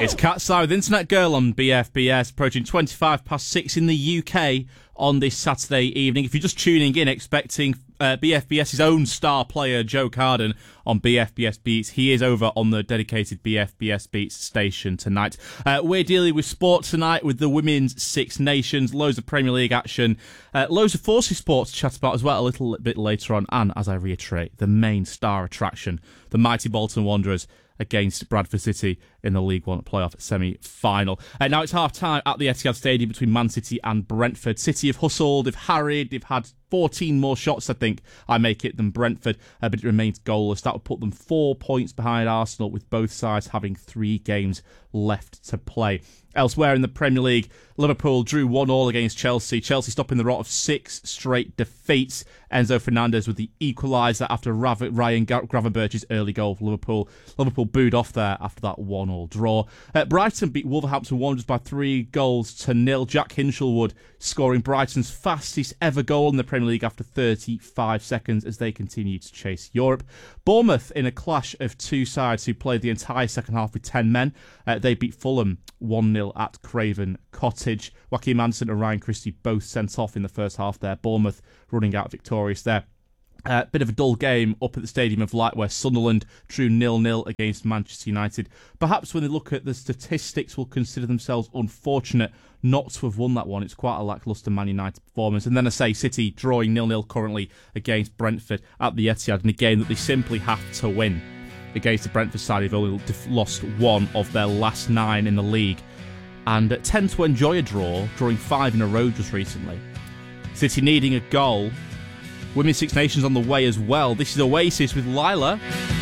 It's Cat's Eye with Internet Girl on BFBS, approaching 25 past 6 in the UK on this Saturday evening. If you're just tuning in, expecting BFBS's own star player, Joe Carden, on BFBS Beats, he is over on the dedicated BFBS Beats station tonight. We're dealing with sport tonight with the Women's Six Nations, loads of Premier League action, loads of Forces sports to chat about as well a little bit later on, and as I reiterate, the main star attraction, the mighty Bolton Wanderers against Bradford City in the League One playoff semi-final. Now it's half-time at the Etihad Stadium between Man City and Brentford. City have hustled, they've harried, they've had 14 more shots, I think, I make it, than Brentford, but it remains goalless. That would put them 4 points behind Arsenal, with both sides having 3 games left to play. Elsewhere in the Premier League, Liverpool drew 1-1 against Chelsea. Chelsea stopping the rot of 6 straight defeats. Enzo Fernandez with the equaliser after Ryan Gravenberch's early goal for Liverpool. Liverpool booed off there after that 1-1 draw. Brighton beat Wolverhampton Wanderers by 3-0. Jack Hinchelwood scoring Brighton's fastest ever goal in the Premier League after 35 seconds as they continue to chase Europe. Bournemouth, in a clash of two sides who played the entire second half with 10 men, they beat Fulham 1-0 at Craven Cottage. Joachim Andersen and Ryan Christie both sent off in the first half there. Bournemouth running out victorious there. Bit of a dull game up at the Stadium of Light where Sunderland drew 0-0 against Manchester United. Perhaps when they look at the statistics, will consider themselves unfortunate not to have won that one. It's quite a lacklustre Man United performance. And then I say City drawing 0-0 currently against Brentford at the Etihad in a game that they simply have to win. Against the Brentford side, they've only lost 1 of their last 9 in the league and tend to enjoy a draw, drawing 5 in a row just recently. City needing a goal. Women's Six Nations on the way as well. This is Oasis with Lila.